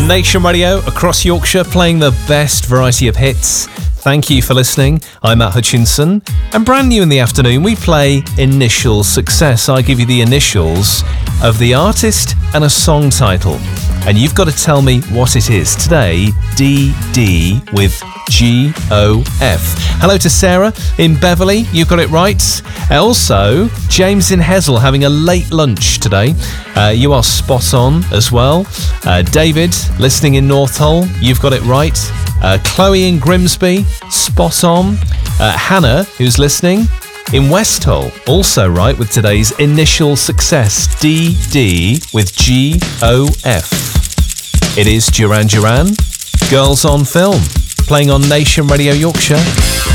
Nation Radio across Yorkshire, playing the best variety of hits. Thank you for listening. I'm Matt Hutchinson, and brand new in the afternoon, we play Initial Success. I give you the initials of the artist and a song title, and you've got to tell me what it is. Today, DD with GOF. Hello to Sarah in Beverley, you got it right. Also, James in Hessel having a late lunch today. You are spot on as well. David, listening in Northull, you've got it right. Chloe in Grimsby, spot on. Hannah, who's listening in Westhull, also right with today's Initial Success, DD with GOF. It is Duran Duran, Girls on Film, playing on Nation Radio Yorkshire.